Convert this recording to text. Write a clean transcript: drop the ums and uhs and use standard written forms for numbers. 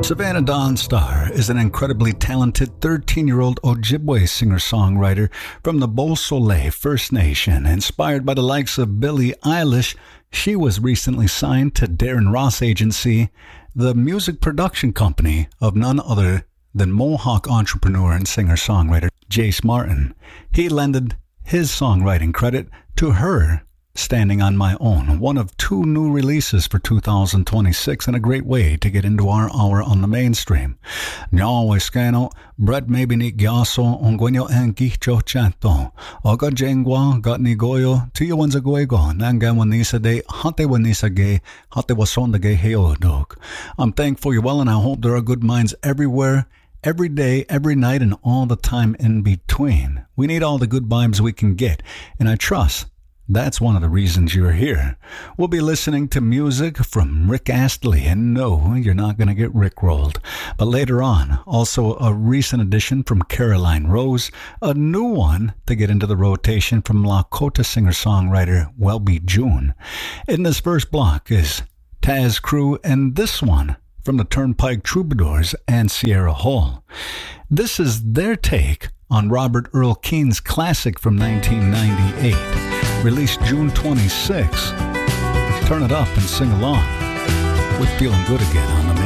Savannah Dawn Star is an incredibly talented 13-year-old Ojibwe singer-songwriter from the Beau Soleil First Nation. Inspired by the likes of Billie Eilish, she was recently signed to Darren Ross Agency, the music production company of none other than Mohawk entrepreneur and singer-songwriter Jace Martin. He lended his songwriting credit to her Standing on My Own, one of two new releases for 2026 and a great way to get into our hour on the mainstream. Nyawe skano, Brett maybe ni gyaso, ongwenyo enki cho chanto, oga jengwa, got ni goyo, tiyo wanza guego, nanga wanisa de, hate wanisa ge, hate wasonda ge heodok. I'm thankful you're well and I hope there are good minds everywhere, every day, every night, and all the time in between. We need all the good vibes we can get, and I trust that's one of the reasons you're here. We'll be listening to music from Rick Astley, and no, you're not going to get rickrolled. But later on, also a recent addition from Caroline Rose, a new one to get into the rotation from Lakota singer-songwriter Welby June. In this first block is Taz Crew, and this one from the Turnpike Troubadours and Sierra Hall. This is their take on Robert Earl Keen's classic from 1998, released June 26. Turn it up and sing along with Feeling Good Again on the